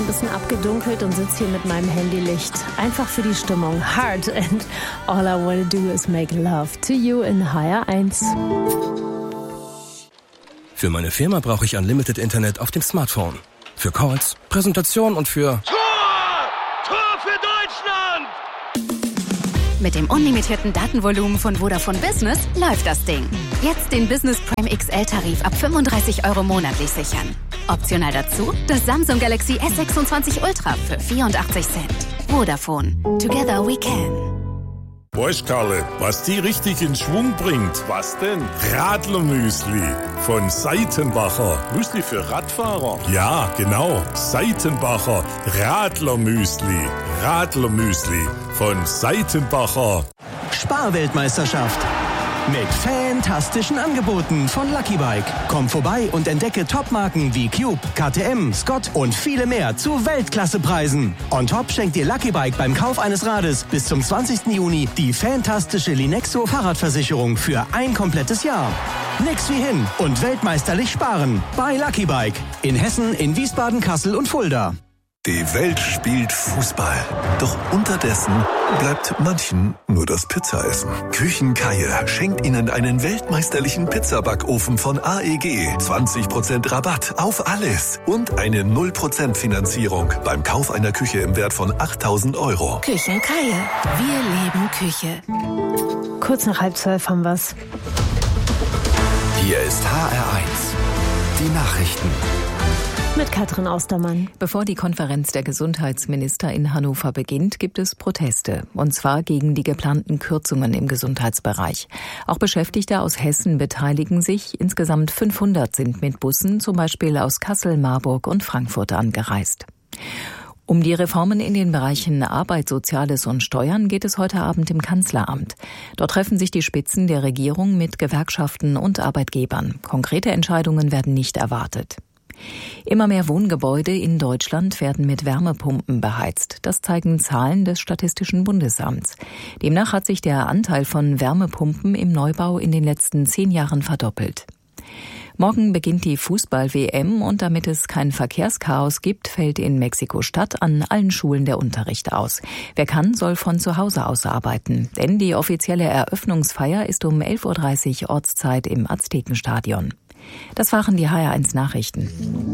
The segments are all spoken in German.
ein bisschen abgedunkelt und sitze hier mit meinem Handylicht. Einfach für die Stimmung. Hard and all I wanna do is make love to you in HR1. Für meine Firma brauche ich Unlimited Internet auf dem Smartphone. Für Calls, Präsentation und für... Tor für Deutschland! Mit dem unlimitierten Datenvolumen von Vodafone Business läuft das Ding. Jetzt den Business Prime XL-Tarif ab 35 € monatlich sichern. Optional dazu das Samsung Galaxy S26 Ultra für 84 Cent. Vodafone. Together we can. Weißt, Karle, was die richtig in Schwung bringt? Was denn? Radlermüsli von Seitenbacher. Müsli für Radfahrer? Ja, genau. Seitenbacher Radlermüsli. Radlermüsli von Seitenbacher. Sparweltmeisterschaft. Mit fantastischen Angeboten von Lucky Bike. Komm vorbei und entdecke Topmarken wie Cube, KTM, Scott und viele mehr zu Weltklassepreisen. On top schenkt dir Lucky Bike beim Kauf eines Rades bis zum 20. Juni die fantastische Linexo Fahrradversicherung für ein komplettes Jahr. Nix wie hin und weltmeisterlich sparen bei Lucky Bike. In Hessen, in Wiesbaden, Kassel und Fulda. Die Welt spielt Fußball. Doch unterdessen bleibt manchen nur das Pizzaessen. Küchenkeier schenkt Ihnen einen weltmeisterlichen Pizzabackofen von AEG. 20% Rabatt auf alles. Und eine 0% Finanzierung beim Kauf einer Küche im Wert von 8.000 €. Küchenkeier. Wir leben Küche. Kurz nach 11:30 haben wir's. Hier ist HR1. Die Nachrichten. Mit Katrin Austermann. Bevor die Konferenz der Gesundheitsminister in Hannover beginnt, gibt es Proteste. Und zwar gegen die geplanten Kürzungen im Gesundheitsbereich. Auch Beschäftigte aus Hessen beteiligen sich. Insgesamt 500 sind mit Bussen, zum Beispiel aus Kassel, Marburg und Frankfurt, angereist. Um die Reformen in den Bereichen Arbeit, Soziales und Steuern geht es heute Abend im Kanzleramt. Dort treffen sich die Spitzen der Regierung mit Gewerkschaften und Arbeitgebern. Konkrete Entscheidungen werden nicht erwartet. Immer mehr Wohngebäude in Deutschland werden mit Wärmepumpen beheizt. Das zeigen Zahlen des Statistischen Bundesamts. Demnach hat sich der Anteil von Wärmepumpen im Neubau in den letzten 10 Jahren verdoppelt. Morgen beginnt die Fußball-WM und damit es kein Verkehrschaos gibt, fällt in Mexiko-Stadt an allen Schulen der Unterricht aus. Wer kann, soll von zu Hause aus arbeiten. Denn die offizielle Eröffnungsfeier ist um 11:30 Uhr Ortszeit im Aztekenstadion. Das waren die HR1 Nachrichten.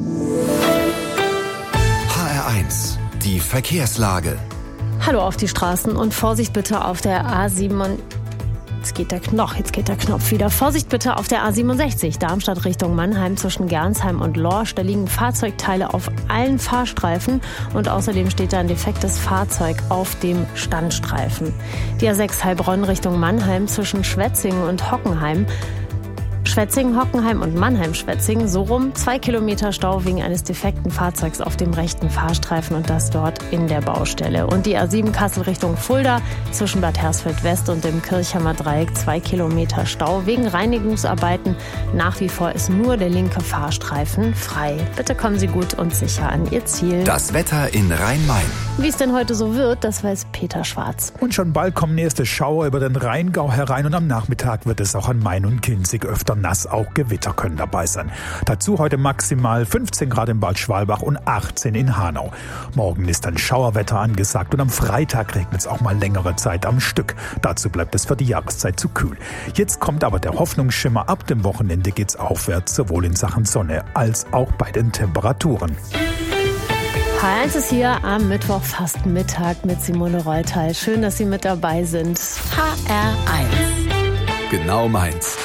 HR1, die Verkehrslage. Hallo auf die Straßen und Vorsicht bitte auf der A7. Jetzt geht der Knopf wieder. Vorsicht bitte auf der A67, Darmstadt Richtung Mannheim zwischen Gernsheim und Lorsch. Da liegen Fahrzeugteile auf allen Fahrstreifen und außerdem steht da ein defektes Fahrzeug auf dem Standstreifen. Die A6 Heilbronn Richtung Mannheim zwischen Schwetzingen und Hockenheim. Schwetzingen, Hockenheim und Mannheim-Schwetzingen, so rum 2 Kilometer Stau wegen eines defekten Fahrzeugs auf dem rechten Fahrstreifen und das dort in der Baustelle. Und die A7 Kassel Richtung Fulda zwischen Bad Hersfeld West und dem Kirchheimer Dreieck 2 Kilometer Stau wegen Reinigungsarbeiten. Nach wie vor ist nur der linke Fahrstreifen frei. Bitte kommen Sie gut und sicher an Ihr Ziel. Das Wetter in Rhein-Main. Wie es denn heute so wird, das weiß Peter Schwarz. Und schon bald kommen erste Schauer über den Rheingau herein und am Nachmittag wird es auch an Main und Kinzig öfter nass. Auch Gewitter können dabei sein. Dazu heute maximal 15 Grad in Bad Schwalbach und 18 in Hanau. Morgen ist dann Schauerwetter angesagt und am Freitag regnet es auch mal längere Zeit am Stück. Dazu bleibt es für die Jahreszeit zu kühl. Jetzt kommt aber der Hoffnungsschimmer. Ab dem Wochenende geht's aufwärts, sowohl in Sachen Sonne als auch bei den Temperaturen. HR1 ist hier am Mittwoch fast Mittag mit Simone Reutal. Schön, dass Sie mit dabei sind. HR1. Genau meins.